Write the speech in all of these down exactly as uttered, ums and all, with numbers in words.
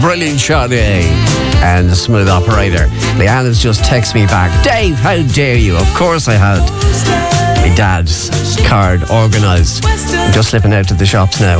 brilliant Sade and the Smooth Operator. Leanne has just texted me back. Dave, how dare you? Of course I had my dad's card organised. I'm just slipping out to the shops now.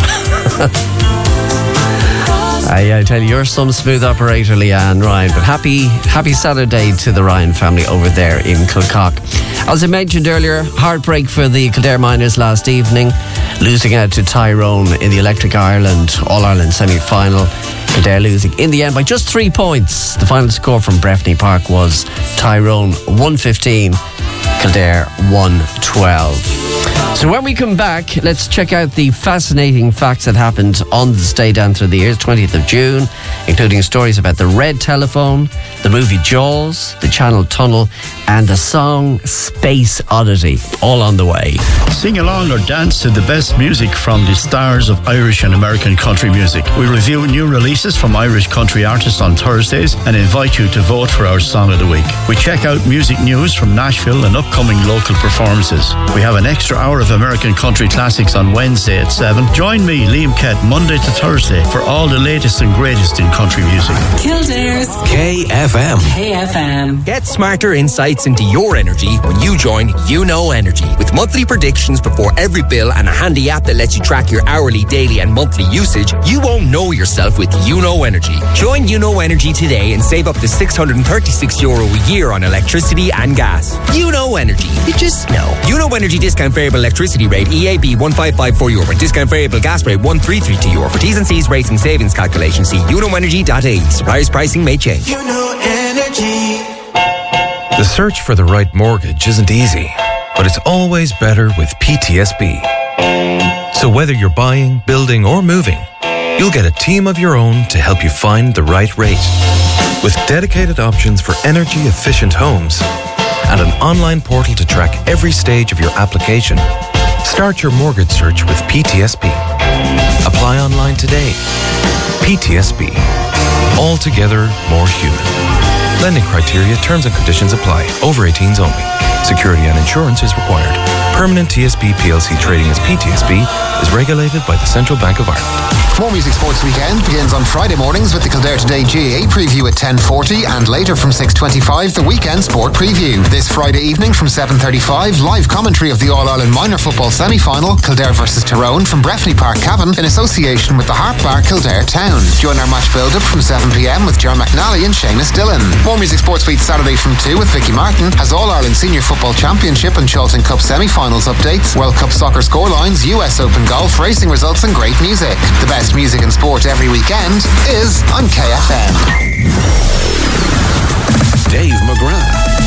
I, I tell you, you're some smooth operator, Leanne, Ryan. But happy happy Saturday to the Ryan family over there in Kilcock. As I mentioned earlier, heartbreak for the Kildare Miners last evening, losing out to Tyrone in the Electric Ireland All-Ireland semi-final. Kildare losing in the end by just three points. The final score from Breffni Park was Tyrone one fifteen, Kildare one twelve. So when we come back, let's check out the fascinating facts that happened on the State Dancer of the Year, twentieth of June, including stories about the Red Telephone, the movie Jaws, the Channel Tunnel, and the song Space Oddity, all on the way. Sing along or dance to the best music from the stars of Irish and American country music. We review new releases from Irish country artists on Thursdays and invite you to vote for our Song of the Week. We check out music news from Nashville and upcoming local performances. We have an extra hour of American country classics on Wednesday at seven. Join me, Liam Kett, Monday to Thursday for all the latest and greatest in country music. Kildare's K F M. K F M. Get smarter insights into your energy when you join You Know Energy. With monthly predictions before every bill and a handy app that lets you track your hourly, daily and monthly usage, you won't know yourself with You Know Energy. Join You Know Energy today and save up to six hundred thirty-six euro a year on electricity and gas. You Know Energy. You just know. You Know Energy discount variable electricity rate E A B one five five four euro and discount variable gas rate one three three two euro. For T's and C's rates and savings calculations, see you know energy dot I E. Suppliers pricing may change. You Know Energy. The search for the right mortgage isn't easy, but it's always better with P T S B. So whether you're buying, building or moving, you'll get a team of your own to help you find the right rate. With dedicated options for energy-efficient homes and an online portal to track every stage of your application, start your mortgage search with P T S B. Apply online today. P T S B. Altogether more human. Lending criteria, terms and conditions apply. Over eighteens only. Security and insurance is required. Permanent T S B P L C trading as P T S B is regulated by the Central Bank of Ireland. More Music Sports Weekend begins on Friday mornings with the Kildare Today G A A preview at ten forty and later from six twenty-five the Weekend Sport Preview. This Friday evening from seven thirty-five, live commentary of the All-Ireland Minor Football Semi-Final, Kildare versus Tyrone from Breffni Park, Cavan, in association with the Harp Bar Kildare Town. Join our match build-up from seven p.m. with Ger McNally and Seamus Dillon. More Music Sports Week Saturday from two with Vicky Martin has All-Ireland Senior Football Championship and Charlton Cup Semi-Finals updates, World Cup soccer scorelines, U S Open golf, racing results and great music. The best music and sport every weekend is on K F M. Dave McGrath.